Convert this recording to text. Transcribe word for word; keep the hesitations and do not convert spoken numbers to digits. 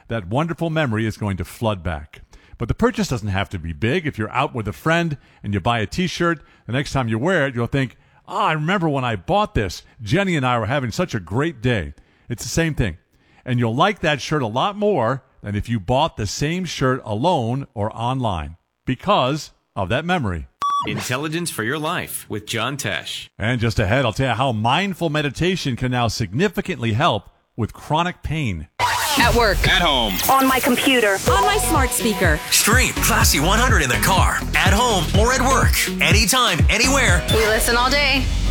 that wonderful memory is going to flood back. But the purchase doesn't have to be big. If you're out with a friend and you buy a T-shirt, the next time you wear it, you'll think, oh, I remember when I bought this. Jenny and I were having such a great day. It's the same thing. And you'll like that shirt a lot more than if you bought the same shirt alone or online because of that memory. Intelligence for your life with John Tesh. And just ahead, I'll tell you how mindful meditation can now significantly help with chronic pain. At work. At home. On my computer. On my smart speaker. Stream Classy one hundred in the car, at home, or at work. Anytime, anywhere. We listen all day.